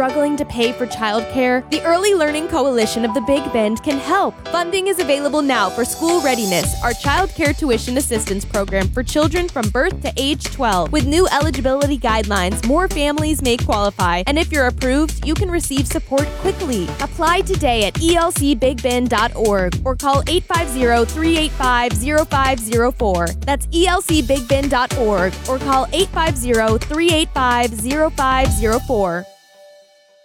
Struggling to pay for childcare? The Early Learning Coalition of the Big Bend can help. Funding is available now for School Readiness, our childcare tuition assistance program for children from birth to age 12. With new eligibility guidelines, more families may qualify, and if you're approved, you can receive support quickly. Apply today at elcbigbend.org or call 850-385-0504. That's elcbigbend.org or call 850-385-0504.